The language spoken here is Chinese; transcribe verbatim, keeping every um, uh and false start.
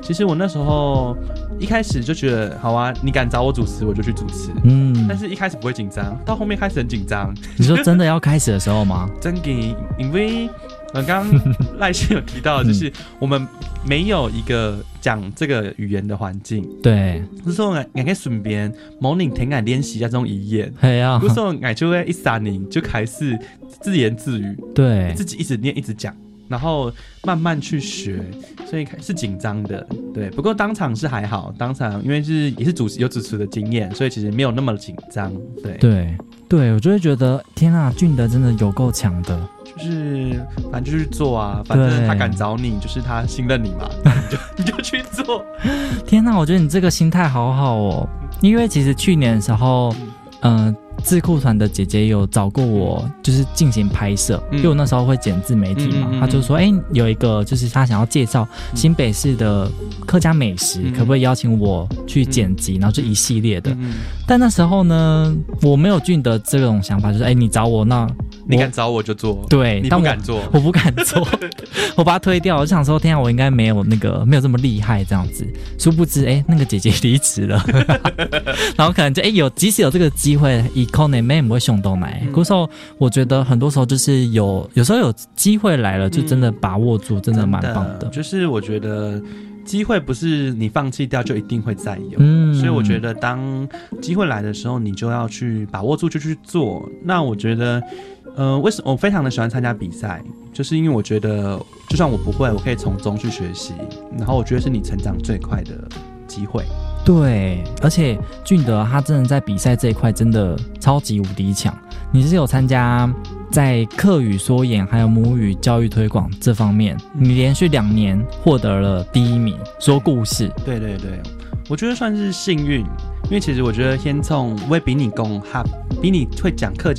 其实我那时候一开始就觉得，好啊，你敢找我主持，我就去主持。 嗯， 但是一开始不会紧张，到后面开始很紧张。 你说真的要开始的时候吗？ 真给，因为呃，刚刚赖信有提到的，就是我们没有一个讲这个语言的环境。 对， 有时候我可以顺便模拟听练习一下这种语言。 对啊， 有时候我就会一三年就开始自言自语， 对， 自己一直念一直讲。然后慢慢去学，所以是紧张的，对。不过当场是还好，当场因为是也是主持有主持的经验，所以其实没有那么紧张，对。 对对，我就会觉得天啊，俊德真的有够强的， 就是反正就去做啊，反正他敢找你，就是他信任你嘛，你就你就去做。 天啊，我觉得你这个心态好好哦，因为其实去年的时候，嗯、呃。智库团的姐姐有找过我，就是进行拍摄，嗯、因为我那时候会剪自媒体嘛，嗯嗯嗯她就说，哎、欸，有一个就是她想要介绍新北市的客家美食，嗯、可不可以邀请我去剪辑，嗯、然后就一系列的。嗯、但那时候呢，我没有俊德这种想法，就是哎、欸，你找我那。 你敢找我就做， 对， 你不敢做， 我, 我不敢做，我把它推掉。我就想说，天啊，我应该没有那个没有这么厉害这样子。殊不知，哎、欸，那个姐姐离职了，然后可能就哎、欸、有，即使有这个机会，以可能没会想到来。可是我觉得很多时候就是有，有时候有机会来了，就真的把握住，嗯、真的蛮棒的。 就是我觉得。机会不是你放弃掉就一定会再有，嗯，所以我觉得当机会来的时候，你就要去把握住，就去做。那我觉得，呃，为什么我非常的喜欢参加比赛，就是因为我觉得，就算我不会，我可以从中去学习，然后我觉得是你成长最快的机会。 对，而且俊德他真的在比赛这一块真的超级无敌强。你是有参加在客语说演还有母语教育推广这方面，你连续两年获得了第一名，说故事。 对对对，我觉得算是幸运，因为其实我觉得天聪会比你讲哈，比你会讲客家